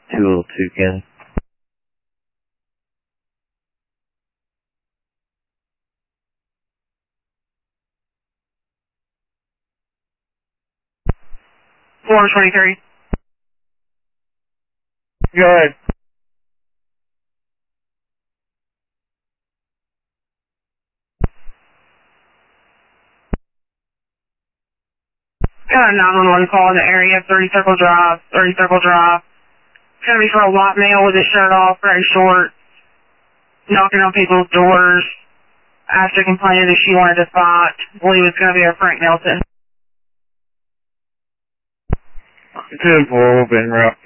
Two Toucan. Floor 23. Go ahead. Got a 911 call in the area, 30 Circle Drive. It's going to be for a white male with his shirt off, very short, knocking on people's doors after complaining that she wanted to fight. I believe it's going to be a Frank Nelson. 10-4, we'll be en route.